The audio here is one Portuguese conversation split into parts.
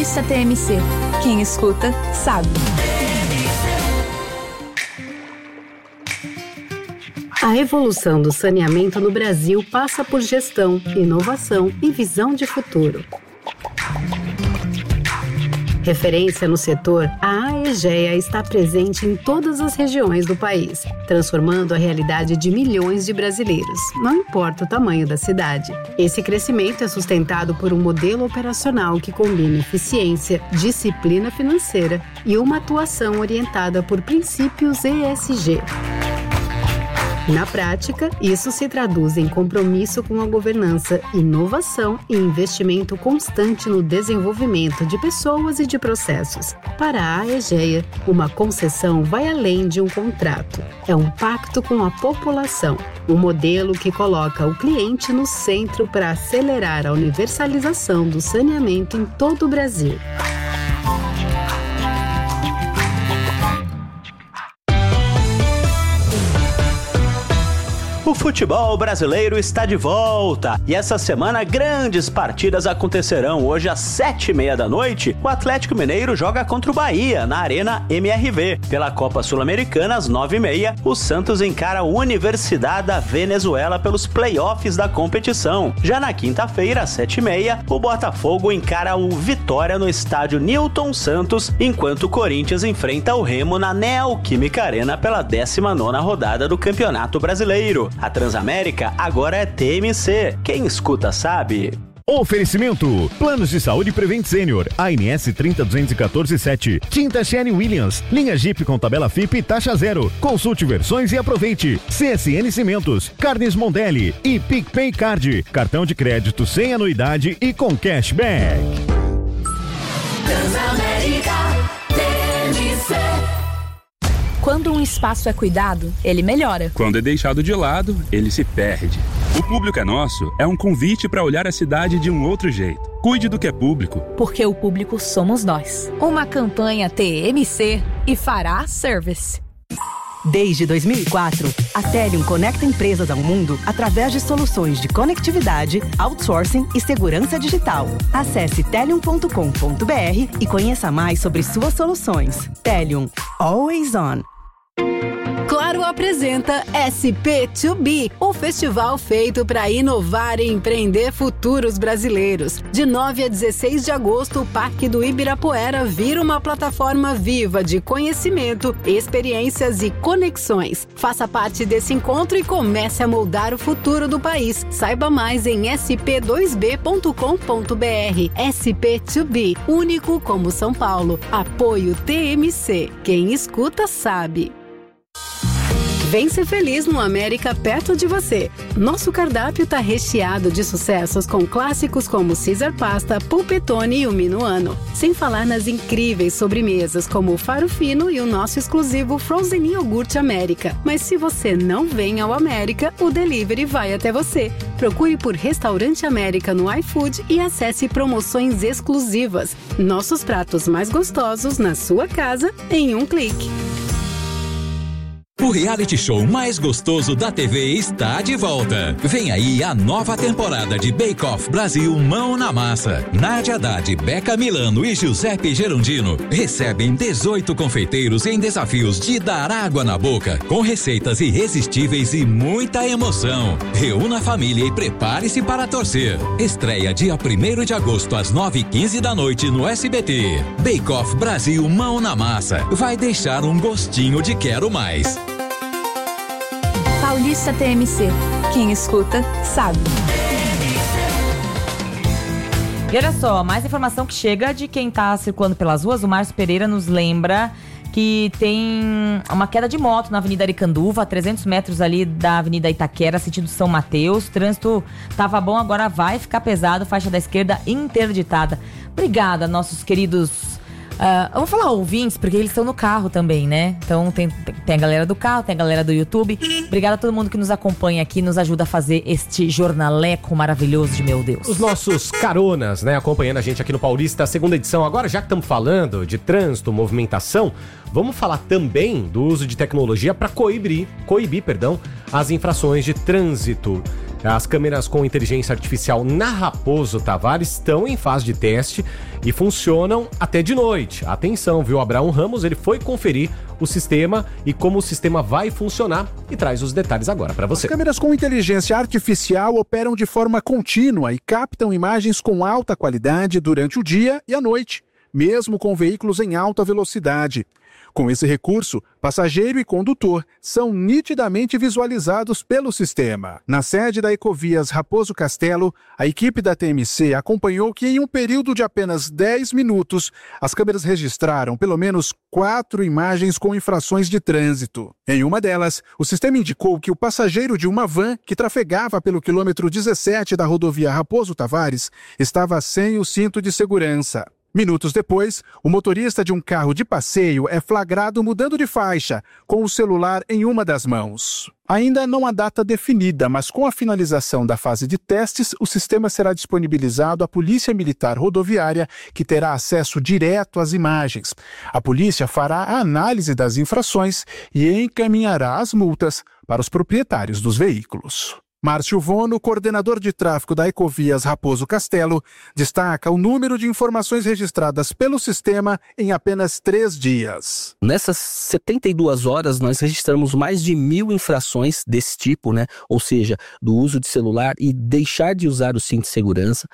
Paulista TMC. Quem escuta, sabe. A evolução do saneamento no Brasil passa por gestão, inovação e visão de futuro. Referência no setor, a Aegea está presente em todas as regiões do país, transformando a realidade de milhões de brasileiros, não importa o tamanho da cidade. Esse crescimento é sustentado por um modelo operacional que combina eficiência, disciplina financeira e uma atuação orientada por princípios ESG. Na prática, isso se traduz em compromisso com a governança, inovação e investimento constante no desenvolvimento de pessoas e de processos. Para a Aegea, uma concessão vai além de um contrato. É um pacto com a população, um modelo que coloca o cliente no centro para acelerar a universalização do saneamento em todo o Brasil. O futebol brasileiro está de volta e essa semana grandes partidas acontecerão. Hoje às 7h30 da noite, o Atlético Mineiro joga contra o Bahia na Arena MRV. Pela Copa Sul-Americana, às 9h30, o Santos encara a Universidade da Venezuela pelos playoffs da competição. Já na quinta-feira, às 7h30, o Botafogo encara o Vitória no estádio Newton Santos, enquanto o Corinthians enfrenta o Remo na Neoquímica Arena pela 19ª rodada do Campeonato Brasileiro. A Transamérica agora é TMC. Quem escuta sabe. Oferecimento: Planos de Saúde Prevent Senior, ANS 302147, Tinta Sherwin Williams, linha Jeep com tabela FIP e taxa zero. Consulte versões e aproveite. CSN Cimentos, Carnes Mondelli e PicPay Card, cartão de crédito sem anuidade e com cashback. Transamérica TMC. Quando um espaço é cuidado, ele melhora. Quando é deixado de lado, ele se perde. O Público é Nosso é um convite para olhar a cidade de um outro jeito. Cuide do que é público. Porque o público somos nós. Uma campanha TMC e Fará Service. Desde 2004, a Telium conecta empresas ao mundo através de soluções de conectividade, outsourcing e segurança digital. Acesse telium.com.br e conheça mais sobre suas soluções. Telium. Always on. Claro apresenta SP2B, o festival feito para inovar e empreender futuros brasileiros. De 9 a 16 de agosto, o Parque do Ibirapuera vira uma plataforma viva de conhecimento, experiências e conexões. Faça parte desse encontro e comece a moldar o futuro do país. Saiba mais em sp2b.com.br. SP2B, único como São Paulo. Apoio TMC. Quem escuta sabe. Vem ser feliz no América perto de você. Nosso cardápio está recheado de sucessos com clássicos como Caesar Pasta, Pulpetone e o Minuano. Sem falar nas incríveis sobremesas como o Faro Fino e o nosso exclusivo Frozen Iogurte América. Mas se você não vem ao América, o delivery vai até você. Procure por Restaurante América no iFood e acesse promoções exclusivas. Nossos pratos mais gostosos na sua casa em um clique. O reality show mais gostoso da TV está de volta. Vem aí a nova temporada de Bake Off Brasil Mão na Massa. Nádia Haddad, Beca Milano e Giuseppe Gerondino recebem 18 confeiteiros em desafios de dar água na boca, com receitas irresistíveis e muita emoção. Reúna a família e prepare-se para torcer. Estreia dia 1º de agosto às 9h15 da noite no SBT. Bake Off Brasil Mão na Massa. Vai deixar um gostinho de quero mais. Paulista TMC. Quem escuta, sabe. E olha só, mais informação que chega de quem tá circulando pelas ruas. O Márcio Pereira nos lembra que tem uma queda de moto na Avenida Aricanduva, a 300 metros ali da Avenida Itaquera, sentido São Mateus. O trânsito tava bom, agora vai ficar pesado. Faixa da esquerda interditada. Obrigada, nossos queridos... eu vou falar ouvintes, porque eles estão no carro também, né? Então tem a galera do carro, tem a galera do YouTube. Obrigada a todo mundo que nos acompanha aqui, nos ajuda a fazer este jornaleco maravilhoso de meu Deus. Os nossos caronas, né? Acompanhando a gente aqui no Paulista, segunda edição. Agora, já que estamos falando de trânsito, movimentação, vamos falar também do uso de tecnologia para coibir as infrações de trânsito. As câmeras com inteligência artificial na Raposo Tavares estão em fase de teste e funcionam até de noite. Atenção, viu? Abraão Ramos, ele foi conferir o sistema e como o sistema vai funcionar e traz os detalhes agora para você. As câmeras com inteligência artificial operam de forma contínua e captam imagens com alta qualidade durante o dia e a noite, mesmo com veículos em alta velocidade. Com esse recurso, passageiro e condutor são nitidamente visualizados pelo sistema. Na sede da Ecovias Raposo Castelo, a equipe da TMC acompanhou que em um período de apenas 10 minutos, as câmeras registraram pelo menos 4 imagens com infrações de trânsito. Em uma delas, o sistema indicou que o passageiro de uma van que trafegava pelo quilômetro 17 da rodovia Raposo Tavares estava sem o cinto de segurança. Minutos depois, o motorista de um carro de passeio é flagrado mudando de faixa, com o celular em uma das mãos. Ainda não há data definida, mas com a finalização da fase de testes, o sistema será disponibilizado à Polícia Militar Rodoviária, que terá acesso direto às imagens. A polícia fará a análise das infrações e encaminhará as multas para os proprietários dos veículos. Márcio Vono, coordenador de tráfego da Ecovias Raposo Castelo, destaca o número de informações registradas pelo sistema em apenas 3 dias. Nessas 72 horas, nós registramos mais de 1.000 infrações desse tipo, né? Ou seja, do uso de celular e deixar de usar o cinto de segurança.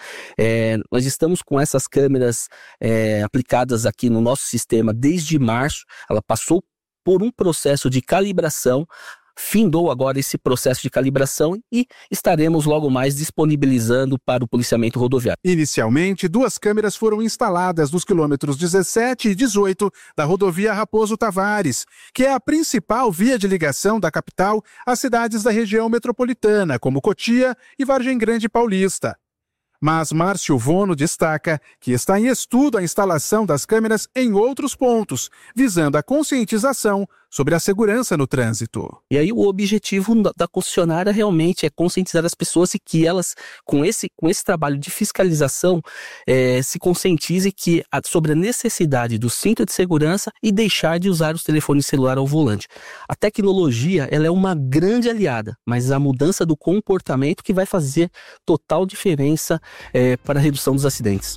Nós estamos com essas câmeras aplicadas aqui no nosso sistema desde março. Ela passou por um processo de calibração, findou agora esse processo de calibração e estaremos logo mais disponibilizando para o policiamento rodoviário. Inicialmente, 2 câmeras foram instaladas nos quilômetros 17 e 18 da rodovia Raposo Tavares, que é a principal via de ligação da capital às cidades da região metropolitana, como Cotia e Vargem Grande Paulista. Mas Márcio Vono destaca que está em estudo a instalação das câmeras em outros pontos, visando a conscientização sobre a segurança no trânsito. E aí o objetivo da concessionária realmente é conscientizar as pessoas e que elas, com esse trabalho de fiscalização, se conscientizem sobre a necessidade do cinto de segurança e deixar de usar os telefones celulares ao volante. A tecnologia, ela é uma grande aliada, mas a mudança do comportamento que vai fazer total diferença para a redução dos acidentes.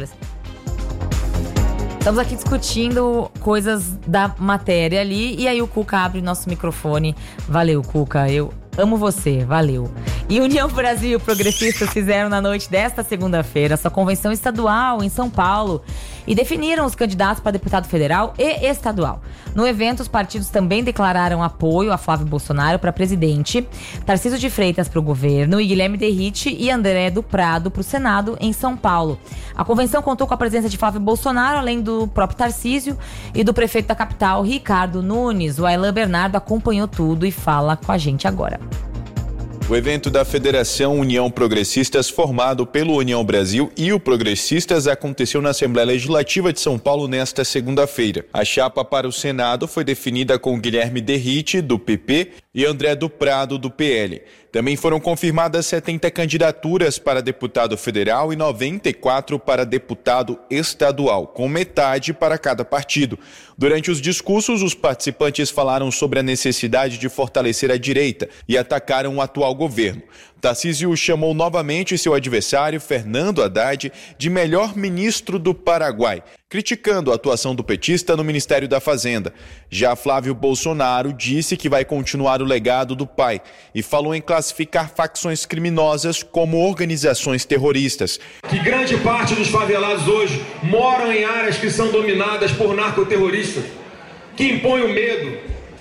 Estamos aqui discutindo coisas da matéria ali, e aí o Cuca abre nosso microfone. Valeu, Cuca, eu amo você, valeu. E União Brasil e Progressistas fizeram na noite desta segunda-feira sua convenção estadual em São Paulo e definiram os candidatos para deputado federal e estadual. No evento, os partidos também declararam apoio a Flávio Bolsonaro para presidente, Tarcísio de Freitas para o governo e Guilherme Derrite e André do Prado para o Senado em São Paulo. A convenção contou com a presença de Flávio Bolsonaro, além do próprio Tarcísio e do prefeito da capital, Ricardo Nunes. O Aylan Bernardo acompanhou tudo e fala com a gente agora. O evento da Federação União Progressistas, formado pelo União Brasil e o Progressistas, aconteceu na Assembleia Legislativa de São Paulo nesta segunda-feira. A chapa para o Senado foi definida com Guilherme Derrite, do PP, e André do Prado, do PL. Também foram confirmadas 70 candidaturas para deputado federal e 94 para deputado estadual, com metade para cada partido. Durante os discursos, os participantes falaram sobre a necessidade de fortalecer a direita e atacaram o atual governo. Tarcísio chamou novamente seu adversário, Fernando Haddad, de melhor ministro do Paraguai, criticando a atuação do petista no Ministério da Fazenda. Já Flávio Bolsonaro disse que vai continuar o legado do pai e falou em classificar facções criminosas como organizações terroristas. Que grande parte dos favelados hoje moram em áreas que são dominadas por narcoterroristas, que impõem o medo,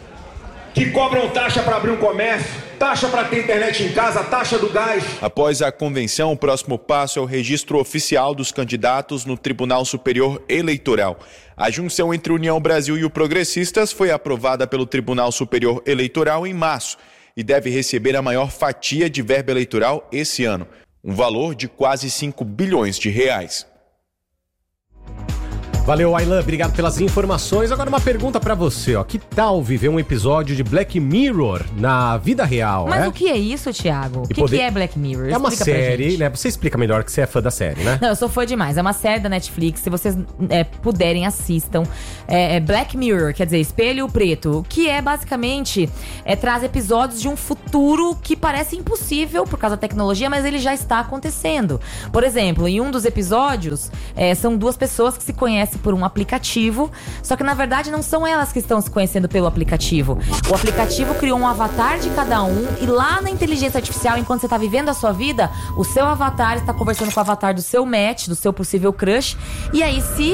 que cobram taxa para abrir um comércio, taxa para ter internet em casa, taxa do gás. Após a convenção, o próximo passo é o registro oficial dos candidatos no Tribunal Superior Eleitoral. A junção entre União Brasil e o Progressistas foi aprovada pelo Tribunal Superior Eleitoral em março e deve receber a maior fatia de verba eleitoral esse ano, um valor de quase 5 bilhões de reais. Valeu, Aylan, obrigado pelas informações. Agora uma pergunta pra você, ó. Que tal viver um episódio de Black Mirror na vida real, Mas o que é isso, Thiago? O que é Black Mirror? É uma série, né? Você explica melhor que você é fã da série, né? Não, eu sou fã demais. É uma série da Netflix. Se vocês puderem, assistam. Black Mirror, quer dizer, espelho preto. Que é, basicamente, traz episódios de um futuro que parece impossível por causa da tecnologia, mas ele já está acontecendo. Por exemplo, em um dos episódios, são duas pessoas que se conhecem por um aplicativo, só que na verdade não são elas que estão se conhecendo pelo aplicativo. O aplicativo criou um avatar de cada um e lá na inteligência artificial, enquanto você está vivendo a sua vida, o seu avatar está conversando com o avatar do seu match, do seu possível crush. E aí, se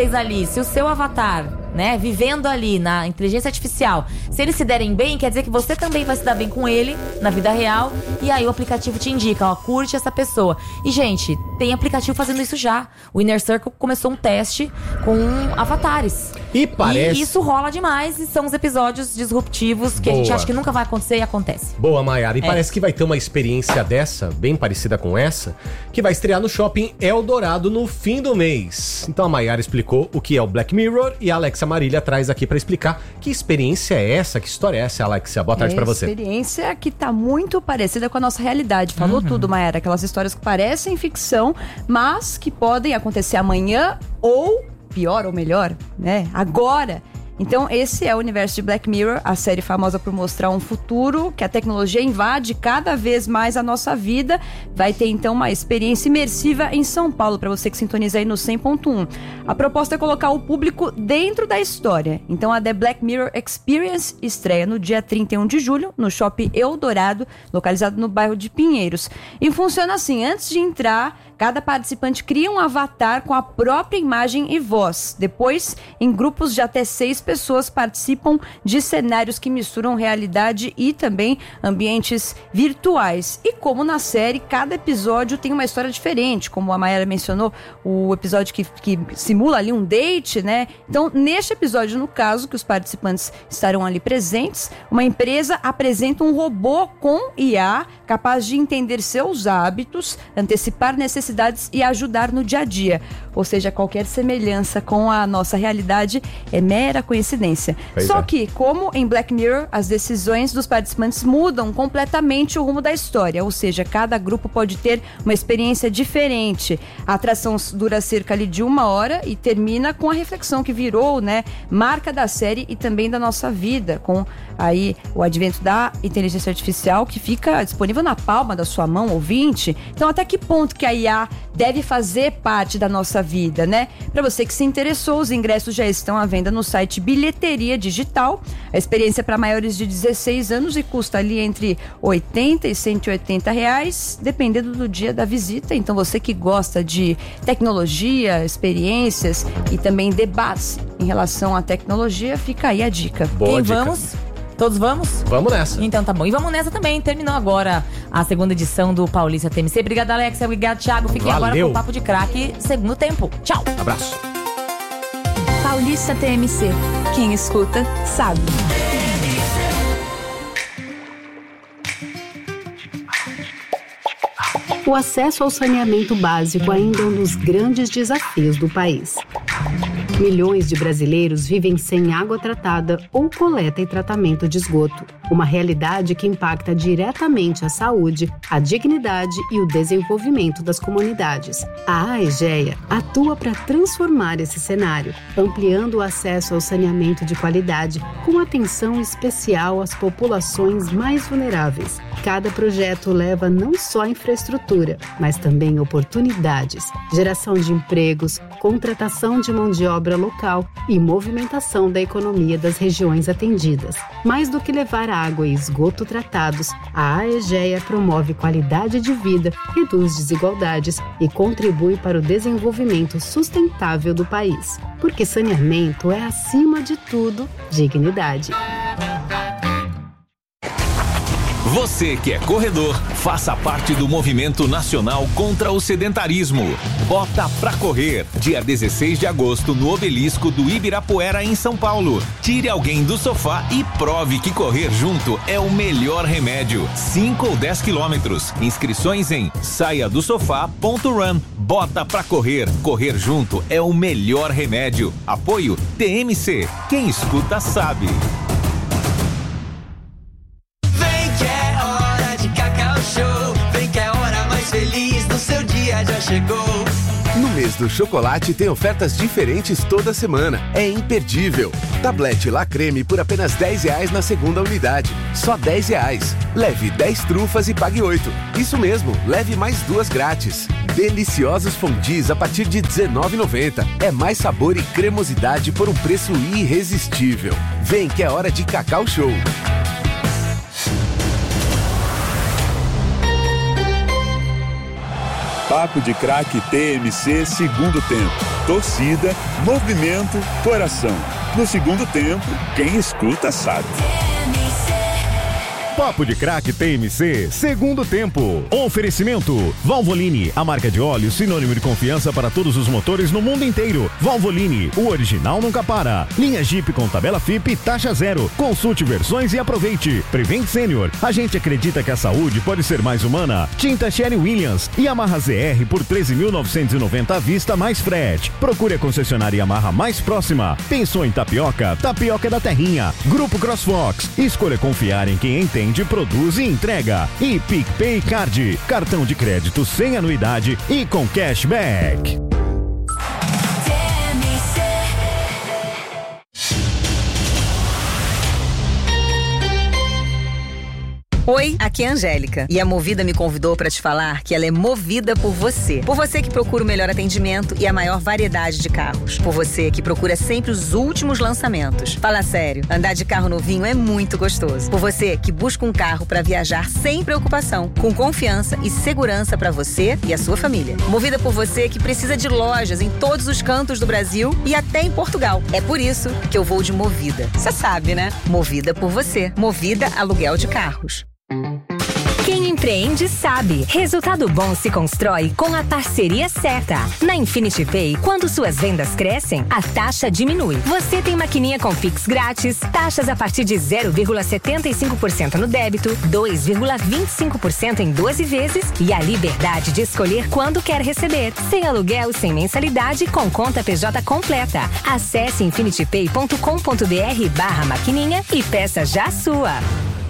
o seu avatar, né, vivendo ali na inteligência artificial, se eles se derem bem, quer dizer que você também vai se dar bem com ele na vida real. E aí o aplicativo te indica, ó, curte essa pessoa. E, gente, tem aplicativo fazendo isso já. O Inner Circle começou um teste com avatares. E parece... E isso rola demais e são os episódios disruptivos que a gente acha que nunca vai acontecer e acontece. Boa, Mayara. E parece que vai ter uma experiência dessa, bem parecida com essa, que vai estrear no Shopping Eldorado no fim do mês. Então a Mayara explicou o que é o Black Mirror e a Alexa Marília traz aqui pra explicar que experiência é essa, que história é essa, Alexia? Boa tarde pra você. Experiência que tá muito parecida com a nossa realidade. Falou tudo, Mayara. Aquelas histórias que parecem ficção, mas que podem acontecer amanhã ou, pior ou melhor, né? Agora. Então, esse é o universo de Black Mirror, a série famosa por mostrar um futuro que a tecnologia invade cada vez mais a nossa vida. Vai ter, então, uma experiência imersiva em São Paulo, para você que sintoniza aí no 100.1. A proposta é colocar o público dentro da história. Então, a The Black Mirror Experience estreia no dia 31 de julho, no Shopping Eldorado, localizado no bairro de Pinheiros. E funciona assim, antes de entrar, cada participante cria um avatar com a própria imagem e voz. Depois, em grupos de até 6 pessoas participam de cenários que misturam realidade e também ambientes virtuais. E como na série, cada episódio tem uma história diferente, como a Mayara mencionou, o episódio que simula ali um date, né? Então, neste episódio, no caso, que os participantes estarão ali presentes, uma empresa apresenta um robô com IA capaz de entender seus hábitos, antecipar necessidades e ajudar no dia a dia. Ou seja, qualquer semelhança com a nossa realidade é mera coincidência. Só que, como em Black Mirror, as decisões dos participantes mudam completamente o rumo da história. Ou seja, cada grupo pode ter uma experiência diferente. A atração dura cerca ali de 1 hora e termina com a reflexão que virou, né, marca da série e também da nossa vida, com aí o advento da inteligência artificial que fica disponível na palma da sua mão, ouvinte. Então, até que ponto que a IA deve fazer parte da nossa vida, né? Para você que se interessou, os ingressos já estão à venda no site Bilheteria Digital. A experiência é para maiores de 16 anos e custa ali entre R$80 e R$180, dependendo do dia da visita. Então, você que gosta de tecnologia, experiências e também debates em relação à tecnologia, fica aí a dica. Quem vamos? Todos vamos? Vamos nessa. Então tá bom. E vamos nessa também. Terminou agora a segunda edição do Paulista TMC. Obrigada, Alex. Obrigado, Thiago. Fiquem agora com o Papo de Craque, segundo tempo. Tchau. Abraço. Paulista TMC. Quem escuta, sabe. O acesso ao saneamento básico ainda é um dos grandes desafios do país. Milhões de brasileiros vivem sem água tratada ou coleta e tratamento de esgoto. Uma realidade que impacta diretamente a saúde, a dignidade e o desenvolvimento das comunidades. A AEGEA atua para transformar esse cenário, ampliando o acesso ao saneamento de qualidade, com atenção especial às populações mais vulneráveis. Cada projeto leva não só infraestrutura, mas também oportunidades, geração de empregos, contratação de mão de obra local e movimentação da economia das regiões atendidas. Mais do que levar água e esgoto tratados, a AEGEA promove qualidade de vida, reduz desigualdades e contribui para o desenvolvimento sustentável do país. Porque saneamento é, acima de tudo, dignidade. Você que é corredor, faça parte do movimento nacional contra o sedentarismo. Bota pra correr, dia 16 de agosto no Obelisco do Ibirapuera em São Paulo. Tire alguém do sofá e prove que correr junto é o melhor remédio. 5 ou 10 quilômetros. Inscrições em saiadosofá.run. Bota pra correr. Correr junto é o melhor remédio. Apoio TMC. Quem escuta sabe. Vem que é hora de Cacau Show. Vem que é a hora mais feliz do seu dia já chegou. No mês do chocolate tem ofertas diferentes toda semana. É imperdível. Tablete La Creme por apenas R$10 na segunda unidade. Só R$10. Leve 10 trufas e pague 8. Isso mesmo, leve mais 2 grátis. Deliciosos fondis a partir de R$19,90. É mais sabor e cremosidade por um preço irresistível. Vem que é hora de Cacau Show. Papo de Craque TMC, segundo tempo. Torcida, movimento, coração. No segundo tempo, quem escuta sabe. Papo de Craque TMC, segundo tempo. Oferecimento Valvoline, a marca de óleo sinônimo de confiança para todos os motores no mundo inteiro. Valvoline, o original nunca para. Linha Jeep com tabela FIP, taxa zero. Consulte versões e aproveite. Prevent Senior, a gente acredita que a saúde pode ser mais humana. Tinta Sherwin-Williams e Yamaha ZR por 13.990 à vista mais frete. Procure a concessionária Yamaha mais próxima. Pensou em tapioca? Tapioca é da terrinha. Grupo CrossFox, escolha confiar em quem entende, produz e entrega. E PicPay Card, cartão de crédito sem anuidade e com cashback. Oi, aqui é a Angélica e a Movida me convidou para te falar que ela é movida por você. Por você que procura o melhor atendimento e a maior variedade de carros. Por você que procura sempre os últimos lançamentos. Fala sério, andar de carro novinho é muito gostoso. Por você que busca um carro para viajar sem preocupação, com confiança e segurança para você e a sua família. Movida por você que precisa de lojas em todos os cantos do Brasil e até em Portugal. É por isso que eu vou de Movida. Você sabe, né? Movida por você. Movida Aluguel de Carros. Quem empreende sabe. Resultado bom se constrói com a parceria certa. Na Infinity Pay, quando suas vendas crescem, a taxa diminui. Você tem maquininha com Pix grátis, taxas a partir de 0,75% no débito, 2,25% em 12 vezes e a liberdade de escolher quando quer receber. Sem aluguel, sem mensalidade, com conta PJ completa. Acesse infinitypay.com.br/maquininha e peça já a sua.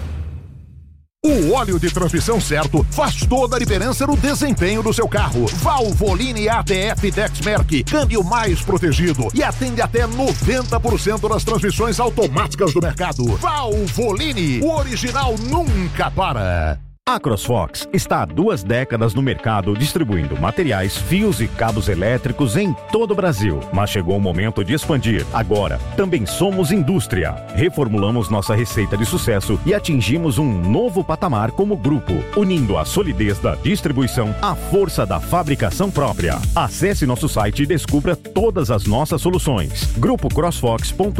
O óleo de transmissão certo faz toda a diferença no desempenho do seu carro. Valvoline ATF Dexmerc, câmbio mais protegido e atende até 90% das transmissões automáticas do mercado. Valvoline, o original nunca para. A CrossFox está há 2 décadas no mercado distribuindo materiais, fios e cabos elétricos em todo o Brasil. Mas chegou o momento de expandir. Agora, também somos indústria. Reformulamos nossa receita de sucesso e atingimos um novo patamar como grupo, unindo a solidez da distribuição à força da fabricação própria. Acesse nosso site e descubra todas as nossas soluções.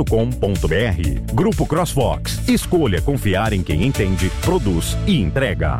grupocrossfox.com.br. Grupo CrossFox. Escolha confiar em quem entende, produz e entrega.